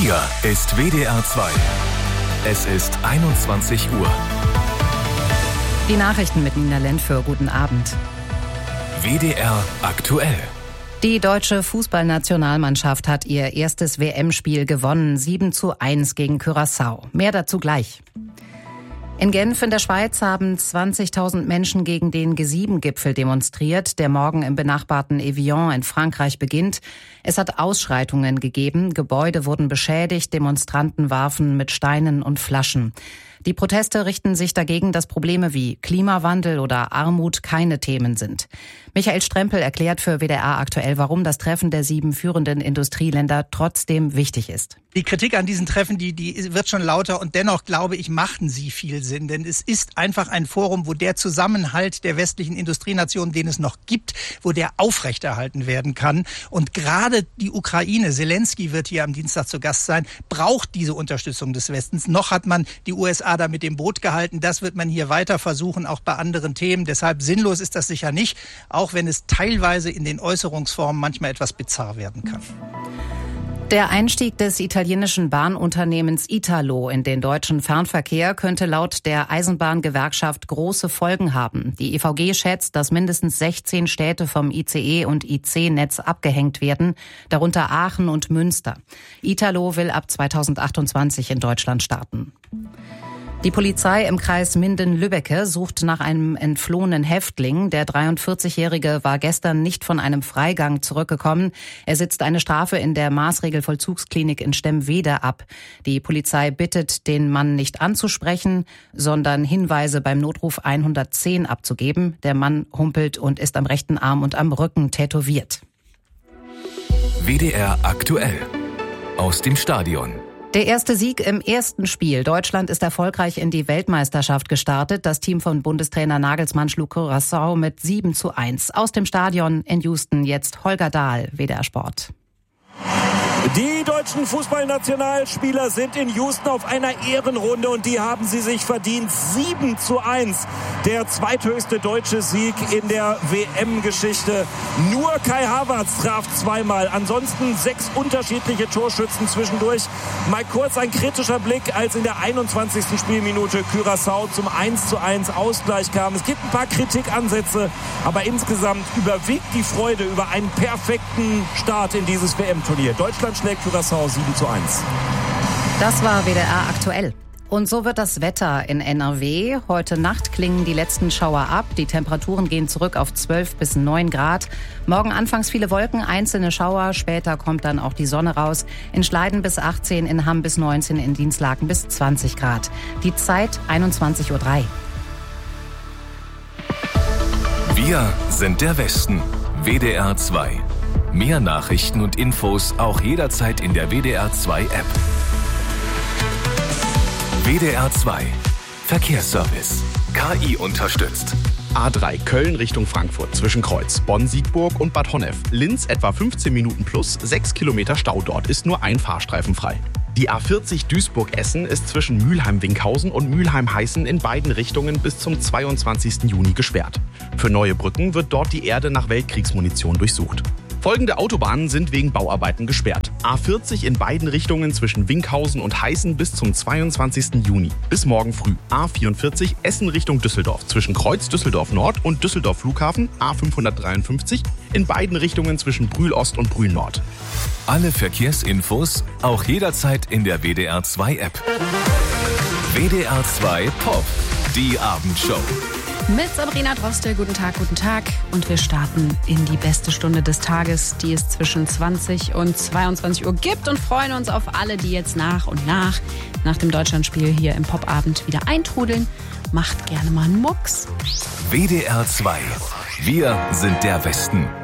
Hier ist WDR 2. Es ist 21 Uhr. Die Nachrichten mit Nina Lentföhr. Guten Abend. WDR aktuell. Die deutsche Fußballnationalmannschaft hat ihr erstes WM-Spiel gewonnen, 7:1 gegen Curaçao. Mehr dazu gleich. In Genf in der Schweiz haben 20.000 Menschen gegen den G7-Gipfel demonstriert, der morgen im benachbarten Evian in Frankreich beginnt. Es hat Ausschreitungen gegeben, Gebäude wurden beschädigt, Demonstranten warfen mit Steinen und Flaschen. Die Proteste richten sich dagegen, dass Probleme wie Klimawandel oder Armut keine Themen sind. Michael Strempel erklärt für WDR aktuell, warum das Treffen der 7 führenden Industrieländer trotzdem wichtig ist. Die Kritik an diesen Treffen, die wird schon lauter und dennoch, glaube ich, machten sie viel Sinn. Denn es ist einfach ein Forum, wo der Zusammenhalt der westlichen Industrienationen, den es noch gibt, wo der aufrechterhalten werden kann. Und gerade die Ukraine, Zelensky wird hier am Dienstag zu Gast sein, braucht diese Unterstützung des Westens. Noch hat man die USA da mit dem Boot gehalten. Das wird man hier weiter versuchen, auch bei anderen Themen. Deshalb sinnlos ist das sicher nicht, auch wenn es teilweise in den Äußerungsformen manchmal etwas bizarr werden kann. Der Einstieg des italienischen Bahnunternehmens Italo in den deutschen Fernverkehr könnte laut der Eisenbahngewerkschaft große Folgen haben. Die EVG schätzt, dass mindestens 16 Städte vom ICE- und IC-Netz abgehängt werden, darunter Aachen und Münster. Italo will ab 2028 in Deutschland starten. Die Polizei im Kreis Minden-Lübbecke sucht nach einem entflohenen Häftling. Der 43-Jährige war gestern nicht von einem Freigang zurückgekommen. Er sitzt eine Strafe in der Maßregelvollzugsklinik in Stemwede ab. Die Polizei bittet, den Mann nicht anzusprechen, sondern Hinweise beim Notruf 110 abzugeben. Der Mann humpelt und ist am rechten Arm und am Rücken tätowiert. WDR aktuell. Aus dem Stadion. Der erste Sieg im ersten Spiel. Deutschland ist erfolgreich in die Weltmeisterschaft gestartet. Das Team von Bundestrainer Nagelsmann schlug Curaçao mit 7:1. Aus dem Stadion in Houston jetzt Holger Dahl, WDR Sport. Die deutschen Fußballnationalspieler sind in Houston auf einer Ehrenrunde und die haben sie sich verdient. 7:1, der zweithöchste deutsche Sieg in der WM-Geschichte. Nur Kai Havertz traf zweimal, ansonsten 6 unterschiedliche Torschützen zwischendurch. Mal kurz ein kritischer Blick, als in der 21. Spielminute Curaçao zum 1:1 Ausgleich kam. Es gibt ein paar Kritikansätze, aber insgesamt überwiegt die Freude über einen perfekten Start in dieses WM-Turnier. Deutschland schlägt Curaçao 7:1. Das war WDR aktuell. Und so wird das Wetter in NRW. Heute Nacht klingen die letzten Schauer ab. Die Temperaturen gehen zurück auf 12 bis 9 Grad. Morgen anfangs viele Wolken, einzelne Schauer. Später kommt dann auch die Sonne raus. In Schleiden bis 18, in Hamm bis 19, in Dinslaken bis 20 Grad. Die Zeit 21:03 Uhr. Wir sind der Westen. WDR 2. Mehr Nachrichten und Infos auch jederzeit in der WDR 2 App. WDR 2 Verkehrsservice. KI unterstützt. A3 Köln Richtung Frankfurt zwischen Kreuz, Bonn-Siegburg und Bad Honnef. Linz etwa 15 Minuten plus, 6 Kilometer Stau. Dort ist nur ein Fahrstreifen frei. Die A40 Duisburg-Essen ist zwischen Mülheim-Winkhausen und Mülheim-Heißen in beiden Richtungen bis zum 22. Juni gesperrt. Für neue Brücken wird dort die Erde nach Weltkriegsmunition durchsucht. Folgende Autobahnen sind wegen Bauarbeiten gesperrt. A40 in beiden Richtungen zwischen Winkhausen und Heißen bis zum 22. Juni. Bis morgen früh. A44 Essen Richtung Düsseldorf zwischen Kreuz Düsseldorf Nord und Düsseldorf Flughafen. A553 in beiden Richtungen zwischen Brühl Ost und Brühl Nord. Alle Verkehrsinfos auch jederzeit in der WDR 2 App. WDR 2 Pop. Die Abendshow. Mit Sabrina Droste, guten Tag. Und wir starten in die beste Stunde des Tages, die es zwischen 20 und 22 Uhr gibt und freuen uns auf alle, die jetzt nach und nach dem Deutschlandspiel hier im Popabend wieder eintrudeln. Macht gerne mal einen Mucks. WDR 2. Wir sind der Westen.